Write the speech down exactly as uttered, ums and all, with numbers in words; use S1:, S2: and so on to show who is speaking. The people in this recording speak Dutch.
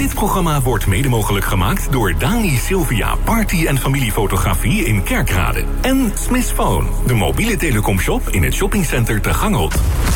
S1: Dit programma wordt mede mogelijk gemaakt door Dani Sylvia Party- en Familiefotografie in Kerkrade. En Smith's Phone, de mobiele telecomshop in het shoppingcenter Te Gangelt.